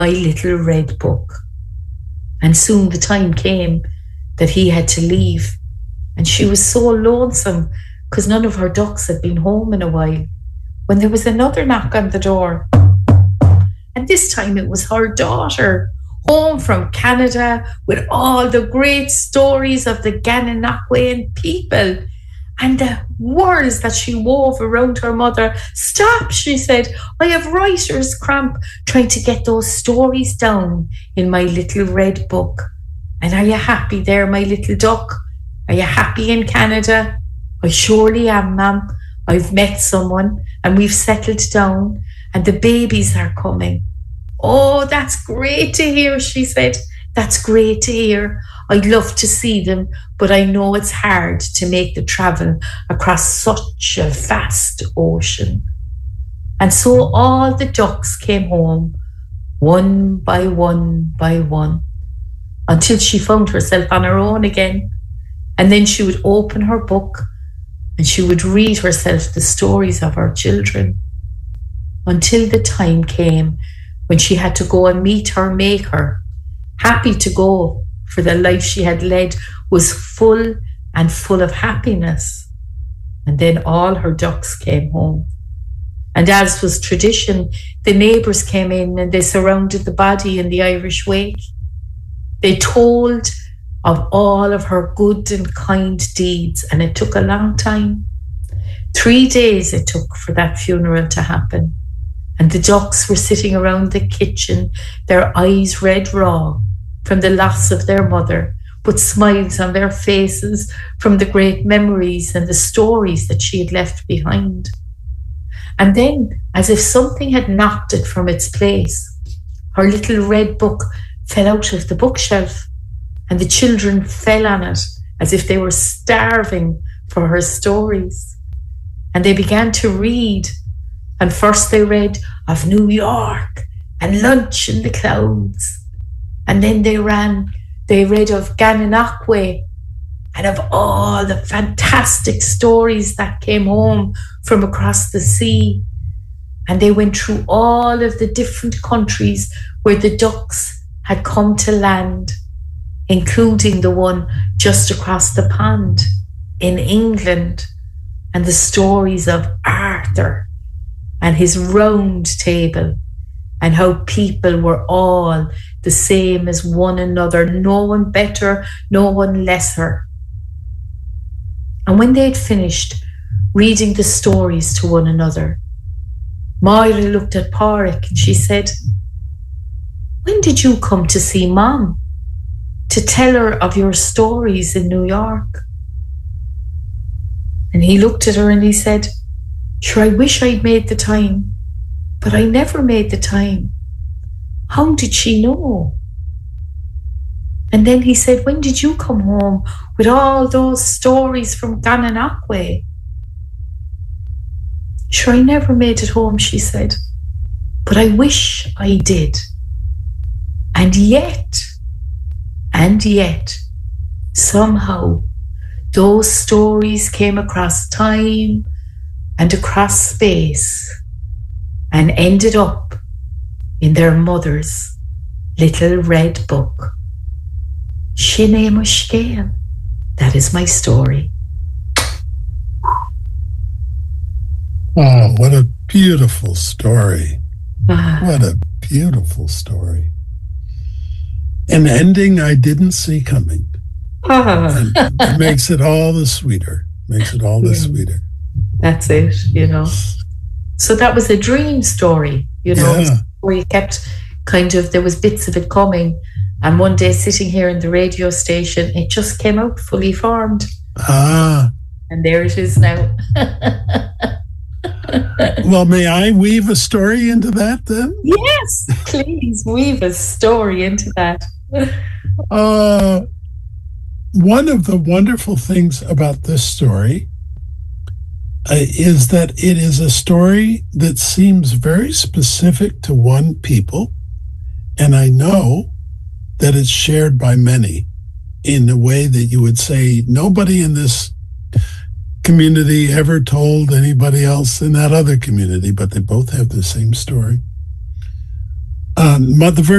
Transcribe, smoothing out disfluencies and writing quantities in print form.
My Little Red Book. And soon the time came that he had to leave. And she was so lonesome because none of her ducks had been home in a while, when there was another knock on the door. And this time it was her daughter, home from Canada with all the great stories of the Gananoque people and the words that she wove around her mother. "Stop," she said. "I have writer's cramp trying to get those stories down in my little red book. And are you happy there, my little duck? Are you happy in Canada?" "I surely am, ma'am. I've met someone and we've settled down and the babies are coming." "Oh, that's great to hear," she said. "That's great to hear. I'd love to see them, but I know it's hard to make the travel across such a vast ocean." And so all the ducks came home, one by one by one, until she found herself on her own again. And then she would open her book and she would read herself the stories of her children, until the time came when she had to go and meet her maker. Happy to go, for the life she had led was full and full of happiness. And then all her ducks came home. And as was tradition, the neighbours came in and they surrounded the body in the Irish wake. They told of all of her good and kind deeds, and it took a long time. 3 days it took for that funeral to happen. And the ducks were sitting around the kitchen, their eyes red raw from the loss of their mother, but smiles on their faces from the great memories and the stories that she had left behind. And then, as if something had knocked it from its place, her little red book fell out of the bookshelf, and the children fell on it as if they were starving for her stories. And they began to read. And first they read of New York and lunch in the clouds. And then they read of Gananoque and of all the fantastic stories that came home from across the sea. And they went through all of the different countries where the ducks had come to land, including the one just across the pond in England, and the stories of Arthur and his round table, and how people were all the same as one another, no one better, no one lesser. And when they had finished reading the stories to one another, Moira looked at Pádraig and she said, "When did you come to see Mom, to tell her of your stories in New York?" And he looked at her and he said, "Sure, I wish I'd made the time, but I never made the time. How did she know?" And then he said, "When did you come home with all those stories from Gananoque?" "Sure, I never made it home," she said, "but I wish I did. And yet, somehow, those stories came across time and across space and ended up in their mother's little red book. Sinné Mushkeel. That is my story." Oh, what a beautiful story. What a beautiful story. An ending I didn't see coming. And it makes it all the sweeter. That's it, So that was a dream story, where you kept there was bits of it coming. And one day sitting here in the radio station, it just came out fully formed. And there it is now. Well, may I weave a story into that then? Yes, please weave a story into that. One of the wonderful things about this story is that it is a story that seems very specific to one people, and I know that it's shared by many in a way that you would say nobody in this community ever told anybody else in that other community, but they both have the same story. Mother